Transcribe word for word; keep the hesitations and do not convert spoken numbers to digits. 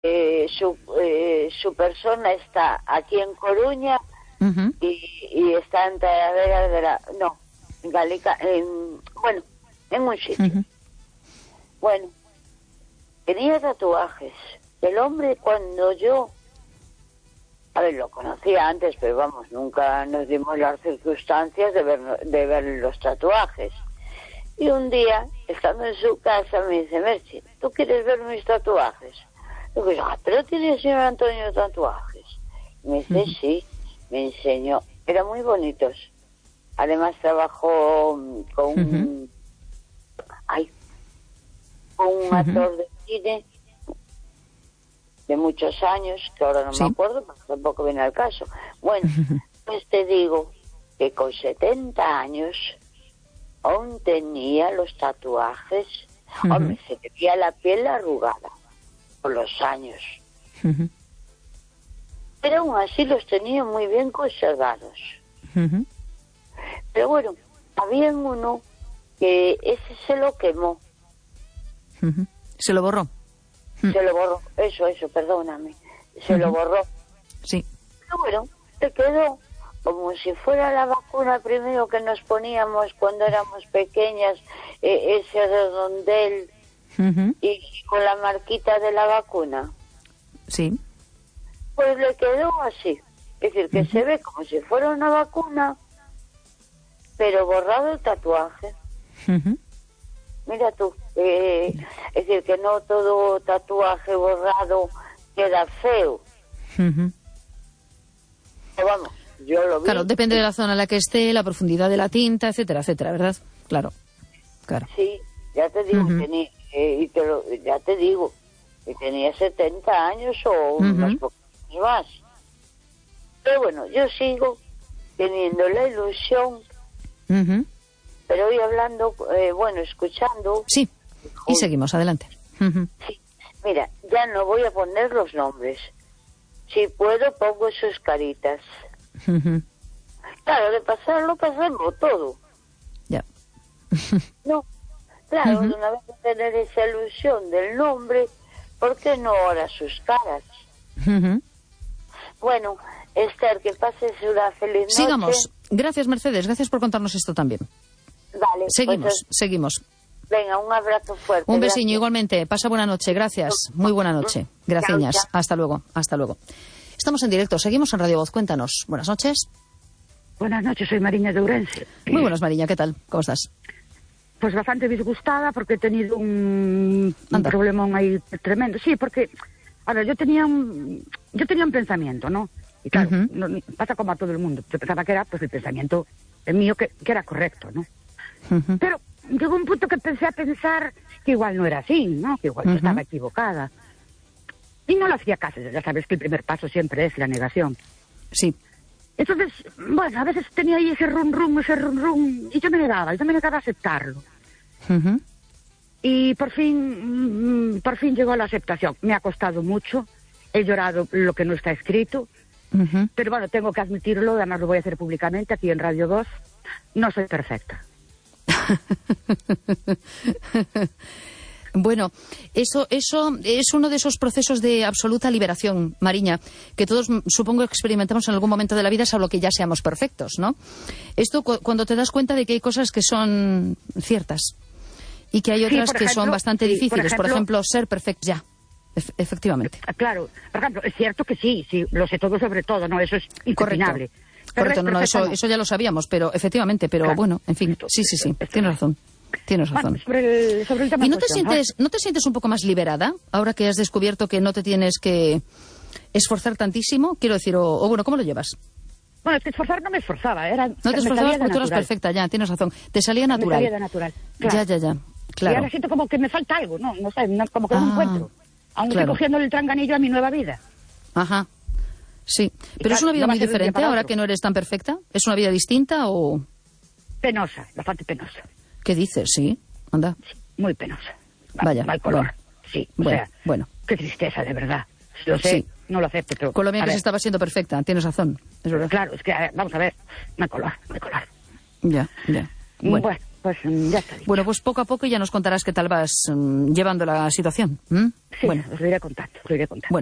eh, su, eh, su persona está aquí en Coruña uh-huh. y, y está en Talavera de la... No, en Galica, en, bueno, en un sitio. Uh-huh. Bueno, tenía tatuajes. El hombre, cuando yo... A ver, lo conocía antes, pero vamos, nunca nos dimos las circunstancias de ver, de ver los tatuajes. Y un día, estando en su casa, me dice, Merche, ¿tú quieres ver mis tatuajes? Digo, ah, pero tiene el señor Antonio tatuajes. Y me dice, uh-huh. sí, me enseñó. Eran muy bonitos. Además trabajó con uh-huh. un... Ay, con un uh-huh. actor de cine de muchos años, que ahora no ¿Sí? me acuerdo, porque tampoco viene al caso. Bueno, pues te digo que con setenta años aún tenía los tatuajes. Uh-huh. Hombre, se le veía la piel arrugada por los años. Uh-huh. Pero aún así los tenía muy bien conservados. Uh-huh. Pero bueno, había uno que ese se lo quemó. Uh-huh. ¿Se lo borró? Se lo borró, eso, eso, perdóname. Se uh-huh. lo borró. Sí. Pero bueno, se quedó como si fuera la vacuna primero que nos poníamos cuando éramos pequeñas, eh, ese redondel uh-huh. y con la marquita de la vacuna. Sí. Pues le quedó así. Es decir, que uh-huh. se ve como si fuera una vacuna, pero borrado el tatuaje. Uh-huh. Mira tú, eh, es decir, que no todo tatuaje borrado queda feo. Uh-huh. Pero vamos, yo lo vi. Claro, depende de la zona en la que esté, la profundidad de la tinta, etcétera, etcétera, ¿verdad? Claro, claro. Sí, ya te digo, uh-huh. tenía, eh, y te lo, ya te digo, que tenía setenta años o unos uh-huh. pocos más. Pero bueno, yo sigo teniendo la ilusión... Uh-huh. Pero hoy hablando, eh, bueno, escuchando... Sí, y seguimos, adelante. Uh-huh. Sí, mira, ya no voy a poner los nombres. Si puedo, pongo sus caritas. Uh-huh. Claro, de pasarlo, pasarlo todo. Ya. No, claro, uh-huh. de una vez de tener esa ilusión del nombre, ¿por qué no ahora sus caras? Uh-huh. Bueno, Esther, que pases una feliz noche. Sigamos. Gracias, Mercedes, gracias por contarnos esto también. Vale, seguimos, pues, seguimos. Venga, un abrazo fuerte. Un besiño gracias. Igualmente. Pasa buena noche. Gracias. Muy buena noche. Gracias. Hasta luego. Hasta luego. Estamos en directo. Seguimos en Radio Voz. Cuéntanos. Buenas noches. Buenas noches. Soy Mariña de Ourense. Muy buenas, Mariña. ¿Qué tal? ¿Cómo estás? Pues bastante disgustada porque he tenido un, un problemón ahí tremendo. Sí, porque, a ver, yo tenía un, yo tenía un pensamiento, ¿no? Y claro, uh-huh. no, pasa como a todo el mundo. Yo pensaba que era pues el pensamiento mío que, que era correcto, ¿no? Uh-huh. Pero llegó un punto que empecé a pensar que igual no era así, ¿no? Que igual uh-huh. yo estaba equivocada. Y no lo hacía caso. Ya sabes que el primer paso siempre es la negación. Sí. Entonces, bueno, a veces tenía ahí ese rum rum, ese rum rum, y yo me negaba, yo me negaba a aceptarlo. Uh-huh. Y por fin, por fin llegó la aceptación. Me ha costado mucho, he llorado lo que no está escrito, uh-huh. pero bueno, tengo que admitirlo, además lo voy a hacer públicamente aquí en Radio dos, no soy perfecta. Bueno, eso, eso es uno de esos procesos de absoluta liberación, Mariña, que todos supongo experimentamos en algún momento de la vida, salvo que ya seamos perfectos, ¿no? Esto cu- cuando te das cuenta de que hay cosas que son ciertas y que hay otras sí, que ejemplo, son bastante sí, difíciles, por ejemplo, por ejemplo ser perfecto ya. Ef- efectivamente. Claro, por ejemplo, es cierto que sí, sí, lo sé todo sobre todo, ¿no? Eso es incuestionable. Correcto. Correcto, no, no, eso, eso ya lo sabíamos, pero efectivamente, pero claro. Bueno, en fin, sí, sí, sí, tienes razón, tienes razón. Bueno, sobre el, sobre el tema ¿Y no te cuestión, sientes, no te sientes un poco más liberada ahora que has descubierto que no te tienes que esforzar tantísimo? Quiero decir, o, o bueno, ¿cómo lo llevas? Bueno, es que esforzar no me esforzaba, era... No te esforzabas porque tú eras perfecta, ya, tienes razón, te salía natural. Me salía de natural, claro. Ya, ya, ya, claro. Y ahora siento como que me falta algo, no, no sé, no, como que no ah, me encuentro. Aún claro. estoy cogiendo el tranganillo a mi nueva vida. Ajá. Sí, pero claro, es una vida no muy diferente ahora que no eres tan perfecta. ¿Es una vida distinta o...? Penosa, bastante penosa. ¿Qué dices? Sí, anda. Sí, muy penosa. Va, Vaya. Mal color, bueno. sí. O bueno, sea, bueno. Qué tristeza, de verdad. Lo sé, sí. No lo acepto, pero... Con lo bien que se estaba siendo perfecta, tienes razón. Es verdad. Claro, es que, vamos a ver, mal color, mal color. Ya, ya. Bueno. bueno, pues ya está dicho. Bueno, pues poco a poco ya nos contarás qué tal vas um, llevando la situación. ¿Mm? Sí, bueno. os lo iré contando, os lo iré contando. Bueno.